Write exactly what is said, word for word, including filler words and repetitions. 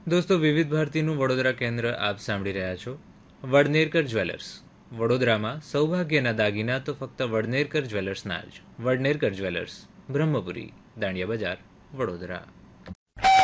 દોસ્તો, વિવિધ ભારતીનું વડોદરા કેન્દ્ર આપ સાંભળી રહ્યા છો. વડનેરકર જ્વેલર્સ વડોદરામાં સૌભાગ્યના દાગીના તો ફક્ત વડનેરકર જ્વેલર્સના જ. વડનેરકર જ્વેલર્સ, બ્રહ્મપુરી, દાંડિયા બજાર, વડોદરા.